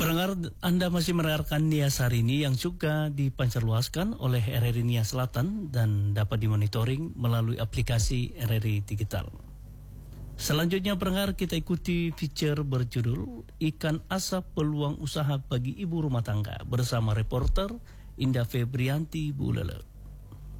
Pendengar, Anda masih mendengarkan Nias hari ini yang juga dipancarluaskan oleh RRI Nias Selatan dan dapat dimonitoring melalui aplikasi RRI Digital. Selanjutnya pendengar, kita ikuti feature berjudul Ikan Asap Peluang Usaha Bagi Ibu Rumah Tangga bersama reporter Indah Febrianti Bulele.